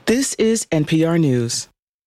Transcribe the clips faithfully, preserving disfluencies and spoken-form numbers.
This is N P R News.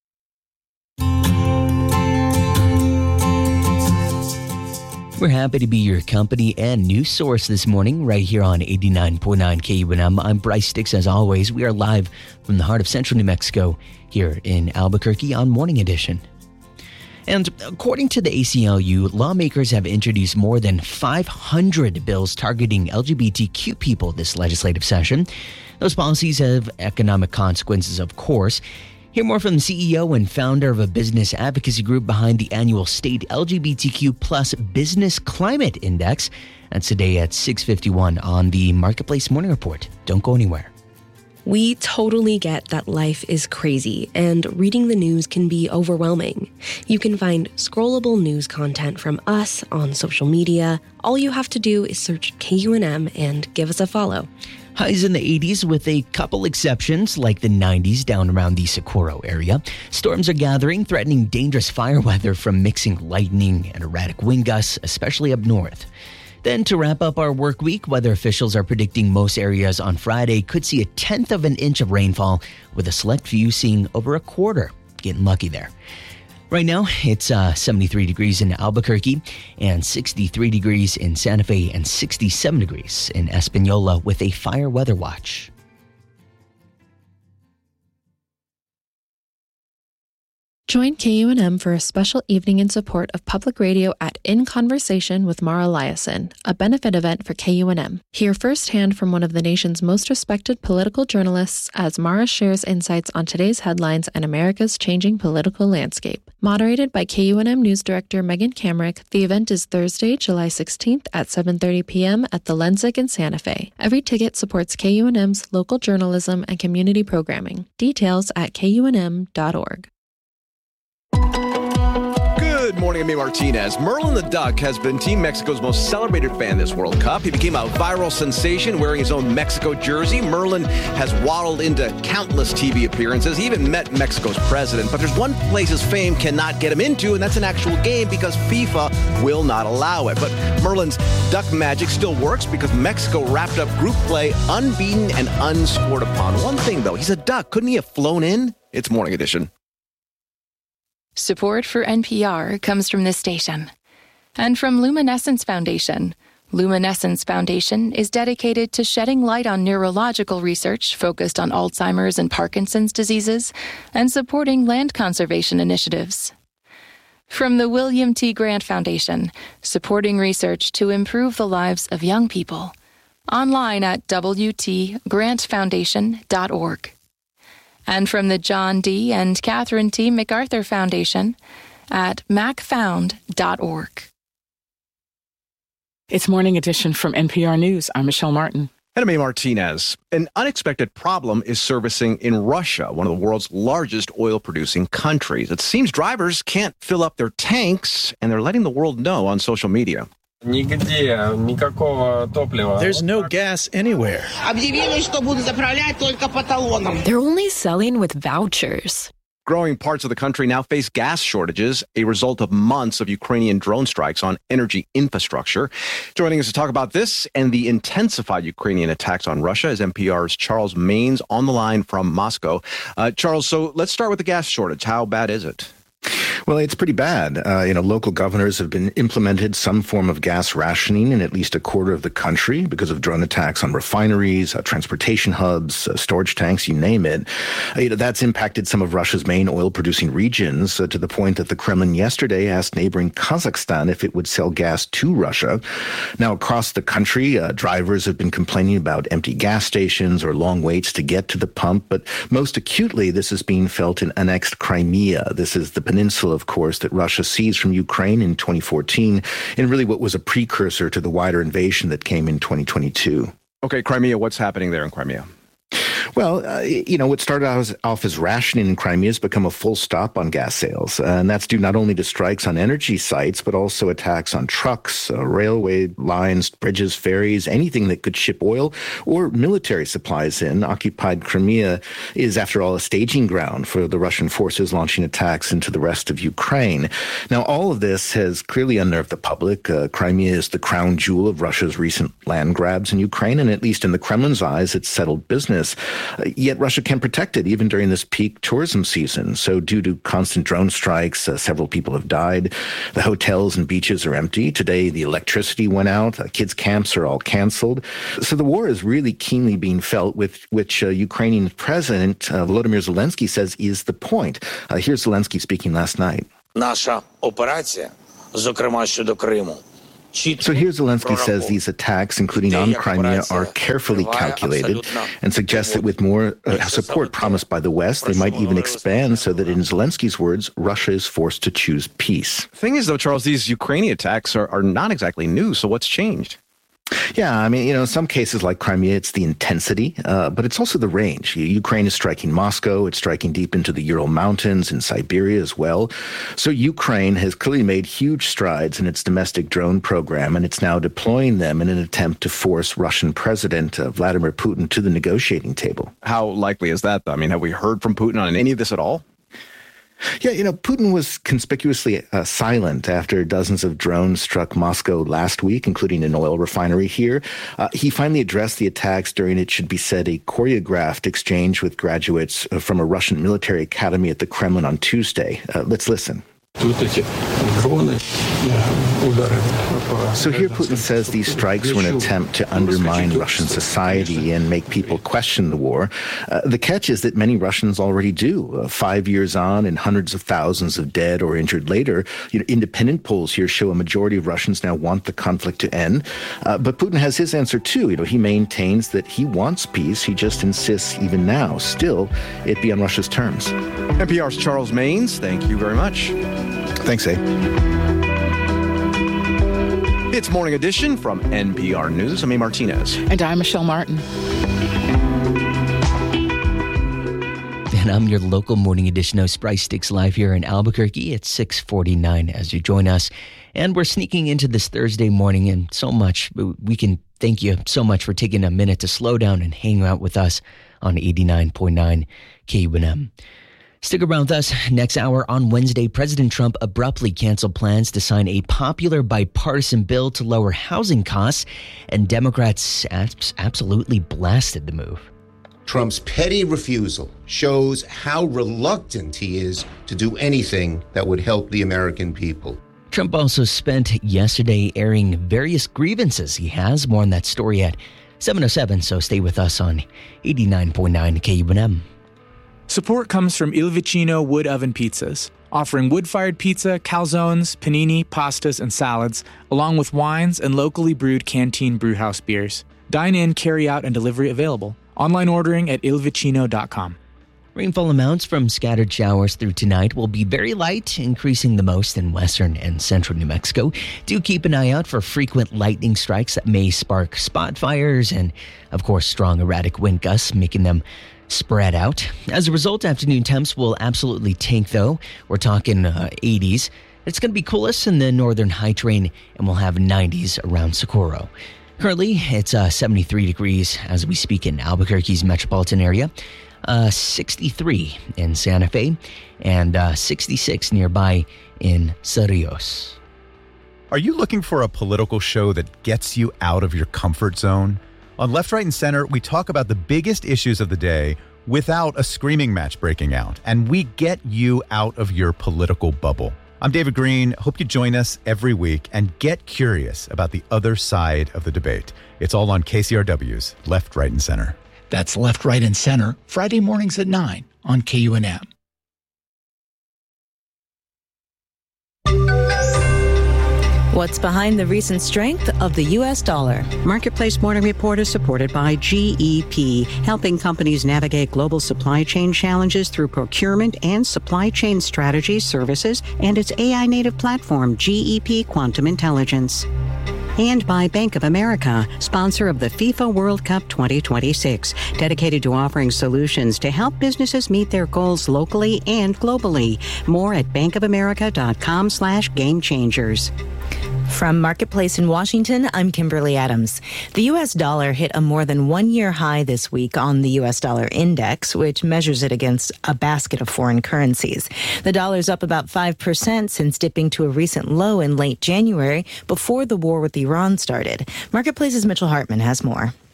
We're happy to be your company and news source this morning right here on eighty-nine point nine K U N M. I'm Bryce Sticks. As always, we are live from the heart of central New Mexico here in Albuquerque on Morning Edition. And according to the A C L U, lawmakers have introduced more than five hundred bills targeting L G B T Q people this legislative session. Those policies have economic consequences, of course. Hear more from the C E O and founder of a business advocacy group behind the annual state L G B T Q plus Business Climate Index. That's today at six fifty-one on the Marketplace Morning Report. Don't go anywhere. We totally get that life is crazy and reading the news can be overwhelming. You can find scrollable news content from us on social media. All you have to do is search K U N M and give us a follow. Highs in the eighties with a couple exceptions like the nineties down around the Socorro area. Storms are gathering, threatening dangerous fire weather from mixing lightning and erratic wind gusts, especially up north. Then to wrap up our work week, weather officials are predicting most areas on Friday could see a tenth of an inch of rainfall, with a select few seeing over a quarter. Getting lucky there. Right now, it's uh, seventy-three degrees in Albuquerque and sixty-three degrees in Santa Fe and sixty-seven degrees in Espanola with a fire weather watch. Join K U N M for a special evening in support of public radio at In Conversation with Mara Liasson, a benefit event for K U N M. Hear firsthand from one of the nation's most respected political journalists as Mara shares insights on today's headlines and America's changing political landscape. Moderated by K U N M News Director Megan Kamrick, the event is Thursday, July sixteenth at seven thirty p.m. at the Lensic in Santa Fe. Every ticket supports K U N M's local journalism and community programming. Details at K U N M dot org. Good morning, I'm Amy Martinez. Merlin the Duck has been Team Mexico's most celebrated fan this World Cup. He became a viral sensation wearing his own Mexico jersey. Merlin has waddled into countless T V appearances. He even met Mexico's president. But there's one place his fame cannot get him into, and that's an actual game because FIFA will not allow it. But Merlin's duck magic still works because Mexico wrapped up group play unbeaten and unscored upon. One thing, though, he's a duck. Couldn't he have flown in? It's Morning Edition. Support for N P R comes from this station and from Luminescence Foundation. Luminescence Foundation is dedicated to shedding light on neurological research focused on Alzheimer's and Parkinson's diseases and supporting land conservation initiatives. From the William T. Grant Foundation, supporting research to improve the lives of young people. Online at w t grant foundation dot org. And from the John D. and Catherine T. MacArthur Foundation at mac found dot org. It's Morning Edition from N P R News. I'm Michelle Martin. And I'm Amy Martinez. An unexpected problem is surfacing in Russia, one of the world's largest oil-producing countries. It seems drivers can't fill up their tanks, and they're letting the world know on social media. There's no gas anywhere. They're only selling with vouchers. Growing parts of the country now face gas shortages, a result of months of Ukrainian drone strikes on energy infrastructure. Joining us to talk about this and the intensified Ukrainian attacks on Russia is N P R's Charles Maynes on the line from Moscow. Uh, Charles, so let's start with the gas shortage. How bad is it? Well, it's pretty bad. Uh, you know, local governors have been implemented some form of gas rationing in at least a quarter of the country because of drone attacks on refineries, uh, transportation hubs, uh, storage tanks, you name it. Uh, you know, that's impacted some of Russia's main oil-producing regions uh, to the point that the Kremlin yesterday asked neighboring Kazakhstan if it would sell gas to Russia. Now, across the country, uh, drivers have been complaining about empty gas stations or long waits to get to the pump, but most acutely, this is being felt in annexed Crimea. This is the peninsula, of course, that Russia seized from Ukraine in twenty fourteen, and really what was a precursor to the wider invasion that came in twenty twenty-two. Okay, Crimea, what's happening there in Crimea? Well, uh, you know, what started out off as rationing in Crimea has become a full stop on gas sales. Uh, and that's due not only to strikes on energy sites, but also attacks on trucks, uh, railway lines, bridges, ferries, anything that could ship oil or military supplies in. Occupied Crimea is, after all, a staging ground for the Russian forces launching attacks into the rest of Ukraine. Now, all of this has clearly unnerved the public. Uh, Crimea is the crown jewel of Russia's recent land grabs in Ukraine, and at least in the Kremlin's eyes, it's settled business. Uh, yet Russia can protect it even during this peak tourism season. So due to constant drone strikes, uh, several people have died. The hotels and beaches are empty. Today, the electricity went out. Uh, kids' camps are all canceled. So the war is really keenly being felt, with which uh, Ukrainian President uh, Volodymyr Zelensky says is the point. Uh, here's Zelensky speaking last night. Наша операція, зокрема щодо Криму. So here Zelensky says these attacks, including on Crimea, are carefully calculated and suggests that with more uh, support promised by the West, they might even expand so that, in Zelensky's words, Russia is forced to choose peace. Thing is, though, Charles, these Ukrainian attacks are, are not exactly new. So what's changed? Yeah, I mean, you know, in some cases like Crimea, it's the intensity, uh, but it's also the range. Ukraine is striking Moscow. It's striking deep into the Ural Mountains and Siberia as well. So Ukraine has clearly made huge strides in its domestic drone program, and it's now deploying them in an attempt to force Russian President uh, Vladimir Putin to the negotiating table. How likely is that, though? I mean, have we heard from Putin on any of this at all? Yeah, you know, Putin was conspicuously uh, silent after dozens of drones struck Moscow last week, including an oil refinery here. Uh, he finally addressed the attacks during, it should be said, a choreographed exchange with graduates uh, from a Russian military academy at the Kremlin on Tuesday. Uh, let's listen. So here Putin says these strikes were an attempt to undermine Russian society and make people question the war. Uh, the catch is that many Russians already do. Uh, five years on and hundreds of thousands of dead or injured later, you know, independent polls here show a majority of Russians now want the conflict to end. Uh, but Putin has his answer too. You know, he maintains that he wants peace. He just insists even now, still, it be on Russia's terms. N P R's Charles Maynes, thank you very much. Thanks, Abe. It's Morning Edition from N P R News. I'm A. Martinez. And I'm Michelle Martin. And I'm your local Morning Edition host, Bryce Sticks, live here in Albuquerque at six forty-nine as you join us. And we're sneaking into this Thursday morning, and so much. We can thank you so much for taking a minute to slow down and hang out with us on eighty-nine point nine K U N M. Stick around with us. Next hour on Wednesday, President Trump abruptly canceled plans to sign a popular bipartisan bill to lower housing costs, and Democrats abs- absolutely blasted the move. Trump's petty refusal shows how reluctant he is to do anything that would help the American people. Trump also spent yesterday airing various grievances he has. More on that story at seven oh seven, so stay with us on eighty-nine point nine K U N M. Support comes from Il Vicino Wood Oven Pizzas, offering wood-fired pizza, calzones, panini, pastas, and salads, along with wines and locally brewed Canteen Brewhouse beers. Dine in, carry out, and delivery available. Online ordering at il vicino dot com. Rainfall amounts from scattered showers through tonight will be very light, increasing the most in western and central New Mexico. Do keep an eye out for frequent lightning strikes that may spark spot fires and, of course, strong erratic wind gusts, making them spread out. As a result, afternoon temps will absolutely tank, though. We're talking uh, eighties. It's going to be coolest in the northern high terrain, and we'll have nineties around Socorro. Currently, it's uh, seventy-three degrees as we speak in Albuquerque's metropolitan area, uh, sixty-three in Santa Fe, and uh, sixty-six nearby in Cerrillos. Are you looking for a political show that gets you out of your comfort zone? On Left, Right, and Center, we talk about the biggest issues of the day without a screaming match breaking out, and we get you out of your political bubble. I'm David Green. Hope you join us every week and get curious about the other side of the debate. It's all on K C R W's Left, Right, and Center. That's Left, Right, and Center, Friday mornings at nine on K U N M. What's behind the recent strength of the U S dollar? Marketplace Morning Report is supported by G E P, helping companies navigate global supply chain challenges through procurement and supply chain strategy services, and its A I-native platform, G E P Quantum Intelligence. And by Bank of America, sponsor of the FIFA World Cup twenty twenty-six, dedicated to offering solutions to help businesses meet their goals locally and globally. More at bankofamerica.com slash game changers. From Marketplace in Washington, I'm Kimberly Adams. The U S dollar hit a more than one-year high this week on the U S dollar index, which measures it against a basket of foreign currencies. The dollar's up about five percent since dipping to a recent low in late January before the war with Iran started. Marketplace's Mitchell Hartman has more.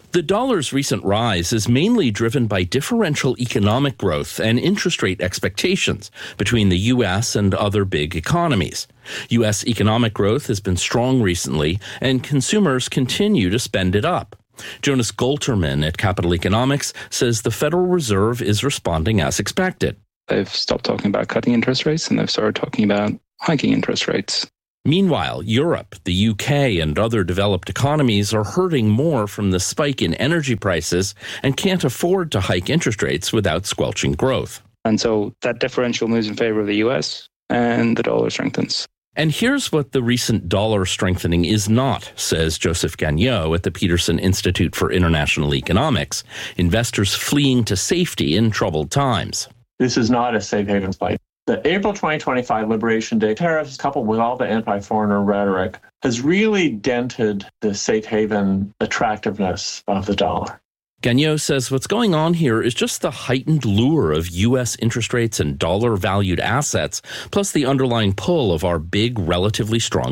The dollar's recent rise is mainly driven by differential economic growth and interest rate expectations between the U S and other big economies. U S economic growth has been strong recently, and consumers continue to spend it up. Jonas Golterman at Capital Economics says the Federal Reserve is responding as expected. They've stopped talking about cutting interest rates and they've started talking about hiking interest rates. Meanwhile, Europe, the U K, and other developed economies are hurting more from the spike in energy prices and can't afford to hike interest rates without squelching growth. And so that differential moves in favor of the U S and the dollar strengthens. And here's what the recent dollar strengthening is not, says Joseph Gagnon at the Peterson Institute for International Economics. Investors fleeing to safety in troubled times. This is not a safe haven flight. The April twenty twenty-five Liberation Day tariffs, coupled with all the anti-foreigner rhetoric, has really dented the safe haven attractiveness of the dollar. Gagnon says what's going on here is just the heightened lure of U S interest rates and dollar-valued assets, plus the underlying pull of our big, relatively strong